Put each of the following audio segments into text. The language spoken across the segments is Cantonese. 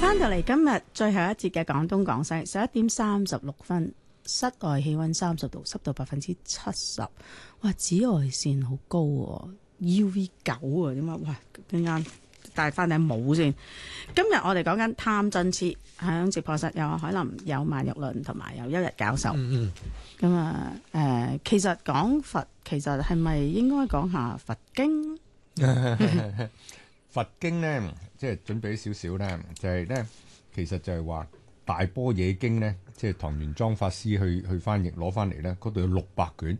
翻到嚟今日最後一節嘅廣東廣西，11:36，室外氣溫30度，濕度70%。哇，紫外線好高喎，UV9啊，點解？哇，陣間戴翻頂帽先。今日我哋講緊貪真癡，喺直播室有海林、有萬玉麟同埋有邱日教授。咁啊，其實講佛，其實係咪應該講下佛經？ 佛經咧，即係準備少少咧，就係咧，其實就係話大般若經咧，即係唐玄奘法師去翻譯攞翻嚟咧，嗰度有600卷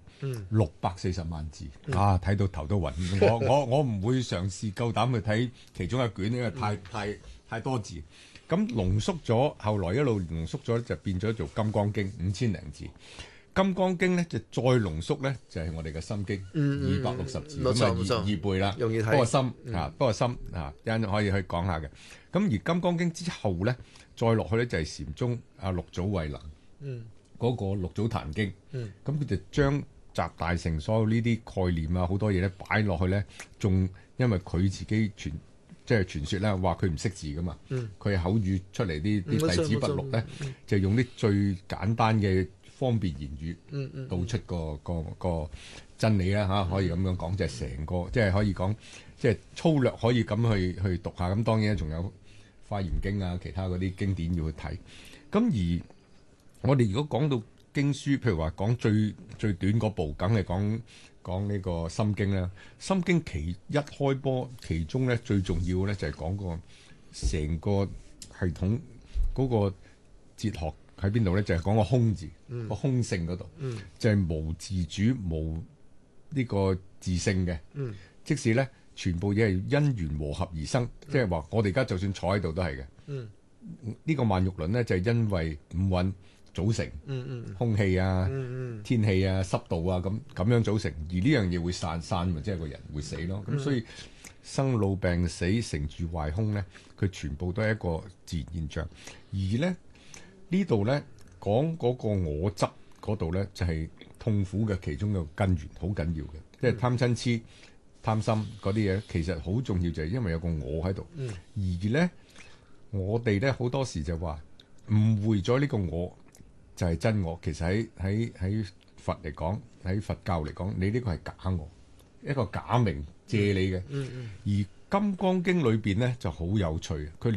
，640萬字啊，睇到頭都暈。我唔會嘗試夠膽去睇其中一卷，因為太多字。咁濃縮咗，後來一路濃縮咗就變咗做《金剛經》5000零字。《金剛經》咧就再濃縮咧，就係我哋嘅《心經》260字，咁啊易背啦， 容易睇。 不過深不過深一陣可以去講下嘅。咁而《金剛經》之後咧，再落去咧就係禪宗六祖慧能嗰個《六祖壇經》。咁佢就將集大成所有呢啲概念啊，好多嘢咧擺落去咧，仲因為佢自己即係傳說咧，話佢唔識字噶嘛，佢口語出嚟啲弟子筆錄咧，就用啲最簡單嘅方便言語道出個真理啦嚇，可以咁樣講，就係成個即係可以講，即係粗略可以咁去讀下。咁當然仲有《華嚴經》啊，其他嗰啲經典要去睇。咁而我哋如果講到經書，譬如話講最短嗰部，梗係講呢個《心經》啦，《心經》一開波，其中咧最重要咧就係講個成個系統嗰個哲學喺邊度咧？就係講個空字，個空性嗰度，就係無自主、無呢個自性嘅。即使咧全部嘢係因緣和合而生，即係話我哋而家就算坐喺度都係嘅。呢個萬玉麟咧就係因為五蘊組成，空氣啊、天氣啊、濕度啊咁樣組成，而呢樣嘢會散咪即係個人會死咯。咁所以生老病死、成住壞空咧，佢全部都係一個自然現象。而咧呢度咧講嗰個我執嗰度咧，就係痛苦嘅其中一個根源，好緊要嘅。即係貪嗔癡、貪心嗰啲嘢，其實好重要，就係因為有個我喺度。而咧我哋咧好多時就話誤會咗呢個我就係真我。其實喺佛嚟講，喺佛教嚟講，你呢個係假我，一個假名借你嘅。而《金剛經》裏邊咧就好有趣，佢